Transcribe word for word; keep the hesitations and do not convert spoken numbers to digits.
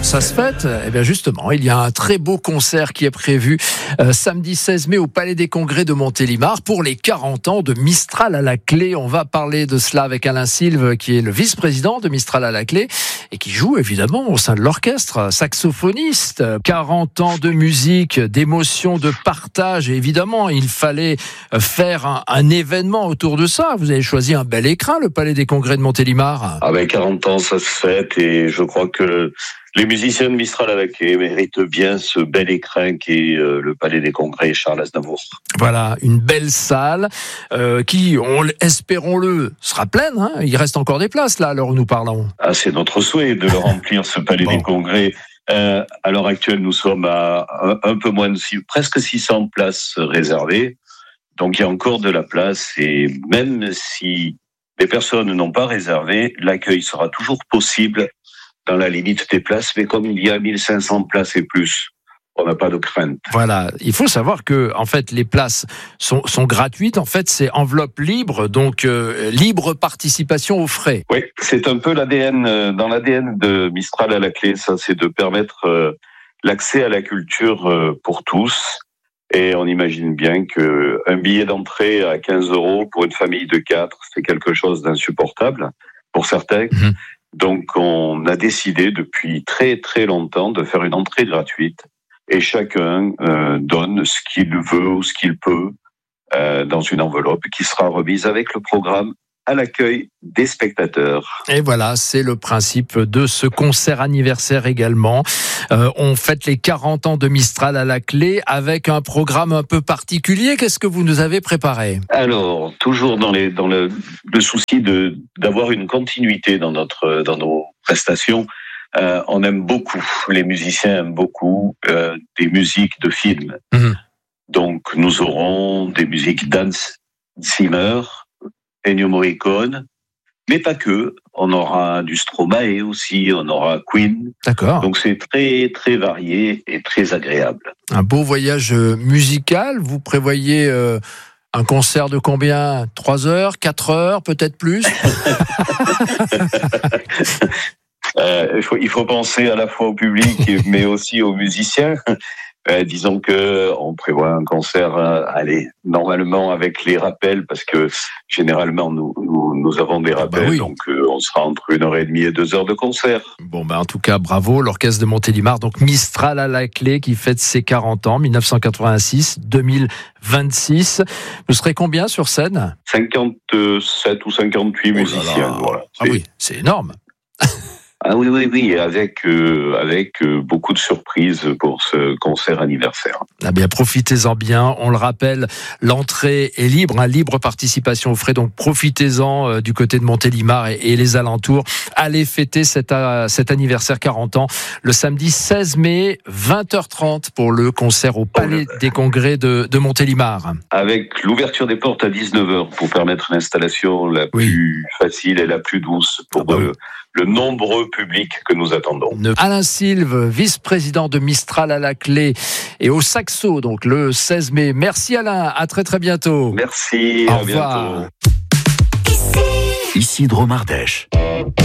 ça se fête? Eh bien justement, il y a un très beau concert qui est prévu euh, samedi seize mai au Palais des Congrès de Montélimar pour les quarante ans de Mistral à la clé. On va parler de cela avec Alain Silve, qui est le vice-président de Mistral à la clé et qui joue évidemment au sein de l'orchestre, saxophoniste. quarante ans de musique, d'émotion, de partage. Et évidemment, il fallait faire un, un événement autour de ça. Vous avez choisi un bel écrin, le Palais des Congrès de Montélimar. Ah ben quarante ans, ça se fête et je crois que les musiciens de Mistral à la clé méritent bien ce bel écrin qui est euh, le Palais des Congrès Charles Aznavour. Voilà, une belle salle euh, qui, on, espérons-le, sera pleine. Hein. Il reste encore des places là à l'heure où nous parlons. Ah, c'est notre souhait de le remplir, ce Palais bon. des Congrès. Euh, à l'heure actuelle, nous sommes à un, un peu moins de six, presque six cents places réservées. Donc il y a encore de la place et même si les personnes n'ont pas réservé, l'accueil sera toujours possible dans la limite des places, mais comme il y a mille cinq cents places et plus, on n'a pas de crainte. Voilà, il faut savoir que en fait les places sont, sont gratuites. En fait, c'est enveloppe libre, donc euh, libre participation aux frais. Oui, c'est un peu l'A D N euh, dans l'A D N de Mistral à la clé. Ça, c'est de permettre euh, l'accès à la culture euh, pour tous. Et on imagine bien que un billet d'entrée à quinze euros pour une famille de quatre, c'est quelque chose d'insupportable pour certains. Mmh. Donc, on a décidé depuis très très longtemps de faire une entrée gratuite et chacun euh, donne ce qu'il veut ou ce qu'il peut euh, dans une enveloppe qui sera remise avec le programme à l'accueil des spectateurs. Et voilà, c'est le principe de ce concert anniversaire également. Euh, on fête les quarante ans de Mistral à la clé avec un programme un peu particulier. Qu'est-ce que vous nous avez préparé ? Alors, toujours dans, les, dans le, le souci de, d'avoir une continuité dans, notre, dans nos prestations, euh, on aime beaucoup, les musiciens aiment beaucoup euh, des musiques de films. Mmh. Donc, nous aurons des musiques d'Hans Zimmer, Ennio Morricone, mais pas que. On aura du Stromae aussi, on aura Queen. D'accord. Donc c'est très très varié et très agréable. Un beau voyage musical. Vous prévoyez euh, un concert de combien ? Trois heures, quatre heures, peut-être plus ? euh, il, faut, il faut penser à la fois au public, mais aussi aux musiciens. Euh, disons que on prévoit un concert, euh, allez, normalement avec les rappels, parce que généralement nous nous, nous avons des rappels, bah oui. donc euh, on sera entre une heure et demie et deux heures de concert. Bon, ben bah en tout cas, bravo, l'orchestre de Montélimar, donc Mistral à la clé, qui fête ses quarante ans, dix-neuf cent quatre-vingt-six deux mille vingt-six. Vous serez combien sur scène ? cinquante-sept ou cinquante-huit oh musiciens. Voilà. Ah oui, c'est énorme. Ah oui, oui, oui, avec, euh, avec euh, beaucoup de surprises pour ce concert anniversaire. Ah bien, profitez-en bien. On le rappelle, l'entrée est libre, hein, libre participation aux frais. Donc, profitez-en euh, du côté de Montélimar et, et les alentours. Allez fêter cet, euh, cet anniversaire quarante ans le samedi seize mai, vingt heures trente pour le concert au Palais oh, des Congrès de, de Montélimar. Avec l'ouverture des portes à dix-neuf heures pour permettre l'installation la oui. plus facile et la plus douce pour ah bah oui. euh, le nombreux public que nous attendons. Alain Silve, vice-président de Mistral à la clé et au saxo, donc le seize mai. Merci Alain, à très très bientôt. Merci, Au à revoir. bientôt. Ici Dromardèche.